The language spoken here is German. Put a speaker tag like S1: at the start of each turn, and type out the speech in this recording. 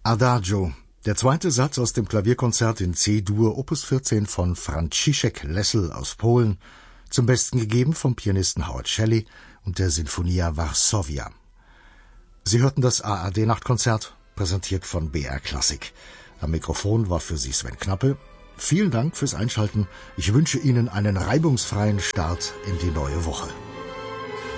S1: Adagio, der zweite Satz aus dem Klavierkonzert in C-Dur Opus 14 von Franciszek Lessel aus Polen, zum Besten gegeben vom Pianisten Howard Shelley und der Sinfonia Varsovia. Sie hörten das ARD-Nachtkonzert, präsentiert von BR Klassik. Am Mikrofon war für Sie Sven Knappe. Vielen Dank fürs Einschalten. Ich wünsche Ihnen einen reibungsfreien Start in die neue Woche.